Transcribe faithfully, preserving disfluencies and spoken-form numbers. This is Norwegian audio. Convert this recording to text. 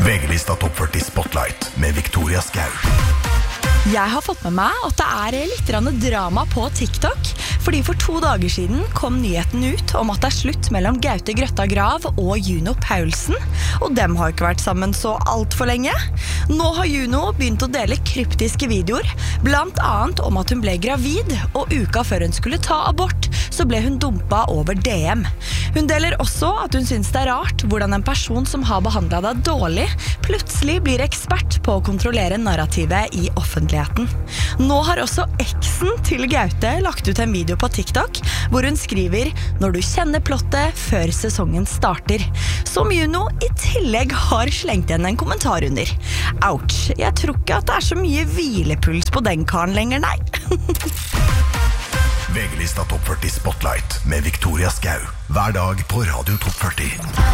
V G-lista Topp førti Spotlight med Victoria Skau. Jeg har fått med meg at det er litt drama på TikTok, fordi for to dager siden kom nyheten ut om at det er slutt mellom Gaute Grøtta Grav og Juno Paulsen, og dem har ikke vært sammen så alt for lenge. Nå har Juno begynt å dele kryptiske videoer, blant annet om at hun ble gravid, og uka før hun skulle ta abort, så ble hun dumpa over D M. Hun deler også at hun synes det er rart hvordan en person som har behandlet deg dårlig, plutselig blir ekspert på å kontrollere narrativet i offentligheten. Nå har også eksen til Gaute lagt ut en video på TikTok, hvor hun skriver «Når du kjenner plottet før sesongen starter», som Juno i tillegg har slengt igjen en kommentar under. Ouch, jeg tror ikke at det er så mye hvilepuls på den karen lenger, nei. V G-lista Topp førti Spotlight med Victoria Skau. Hver dag på Radio Topp førti.